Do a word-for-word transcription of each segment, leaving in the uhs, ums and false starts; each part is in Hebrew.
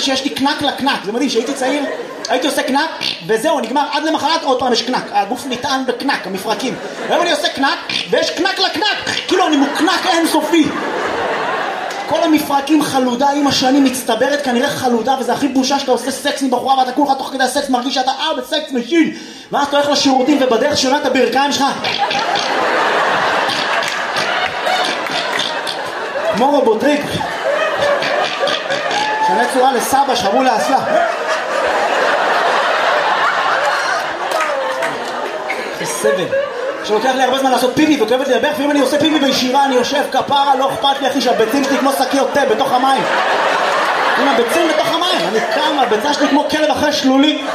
שיש לי קנק לקנק, זה מדהים, שהייתי צעיר, הייתי עושה קנק, וזהו, נגמר, עד למחרת עוד פעם יש קנק, הגוף נטען בקנק, המפרקים. היום אני עושה קנק, ויש קנק לקנק, כאילו אני מוקנק אינסופי. כל המפרקים חלודה עם השנים מצטברת, כנראה חלודה, וזה הכי בושה שאתה עושה סקס עם בחורה, ואתה כולך תוך כדי הסקס מרגיש שאתה אה בסקס משין, ואז אתה הולך לשירותים ובדרך שומע את הברכיים שלך. כמו רובוטריק. שנה צורה לסבא, שחרו לאסלה. זה סבל. שלוקח לי הרבה זמן לעשות פיפי וכואבת לי לברך, ואם אני עושה פיפי בישירה אני יושב כפרה, לא אכפת לי אחי שהביצים שלי כמו שקיות תה בתוך המים. עם הביצים בתוך המים, אני קם, הביצה שלי כמו כלב אחרי שלולי.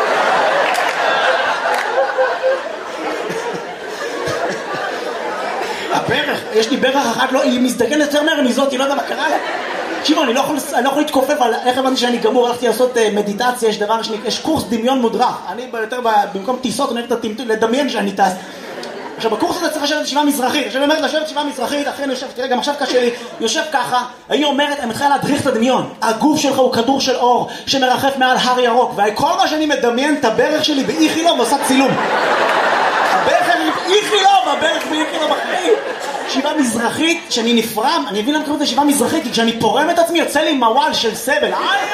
הברך, יש לי ברך אחת, לא, היא מזדגנת יותר מהר מזאת, היא לא יודע מה קרה לה. תקשיבו, אני לא יכול, אני לא יכול להתכופף על איך הבנתי שאני גמור, הלכתי לעשות uh, מדיטציה, יש דבר, יש קורס דמיון מודרך. אני יותר במקום טיסות, אני הולך לדמיין שאני טס. עכשיו, בקורס הזה צריך לשבת ישיבה מזרחית. עכשיו, אני אומרת לשבת ישיבה מזרחית, אחרי אני יושב, תראה, גם עכשיו קשה לי, יושב ככה, אני אומרת, אני מתחילה להדריך את הדמיון. הגוף שלך הוא כדור של אור, שמרחף מעל הר ירוק, וכל מה שאני מדמיין את הברך שלי באיכילוב, ועושה צילום. הברך שלי באיכילוב, הברך באיכילוב אחרי. ישיבה מזרחית, שאני נפרם, אני מבין למה קוראים את ישיבה מזרחית, כי כשאני פורם את עצמי, יוצא לי מוואל של סבל.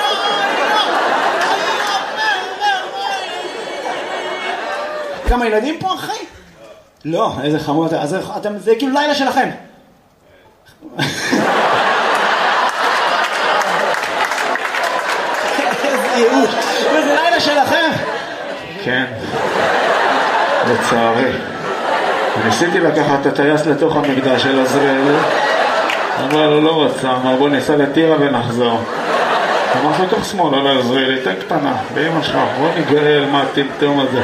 כמה ילדים פה, אחי? לא, איזה חמוד, אז אתם, זה כאילו לילה שלכם. איזה ייאוש, זה לילה שלכם. כן, לצערי. ניסיתי לקחת את הטייס לתוך המקדש של עזריאל, אבל הוא לא רצה, אמר בוא ניסע לטירה ונחזור. אמר לתוך שמאל על עזריאל, תן קטנה, באמא שלך, בוא נגאל מה הטמטום הזה.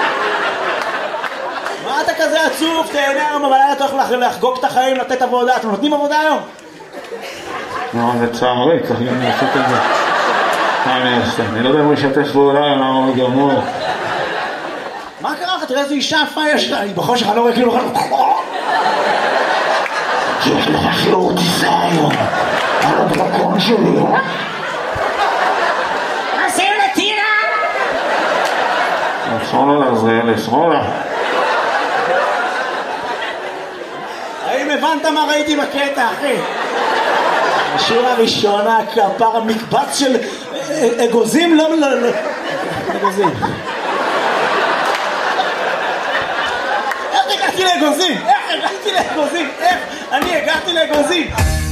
מה אתה כזה עצוב? תהנה היום בלילה, אתה הולך לחגוג את החיים, לתת עבודה. אתם נותנים עבודה היום? לא, זה צערי, צריך גם לעשות את זה. מה אני אעשה? אני לא יודע אם הוא ישתף פעולה, למה הוא גמור. מה קרה לך? תראה איזו אישה יפה יש לה. היא בחושך, אני לא רואה כאילו... יש לך שיעור טיסה היום. על הדרקון שלי, אה? עושים לטירה! שמאלה לעזריאל, שמאלה. האם הבנת מה ראיתי בקטע, אחי? השיר הראשונה, כפר המקבץ של אגוזים, לא, לא, לא. אגוזים. איך הגעתי לאגוזים? איך הגעתי לאגוזים? איך אני הגעתי לאגוזים?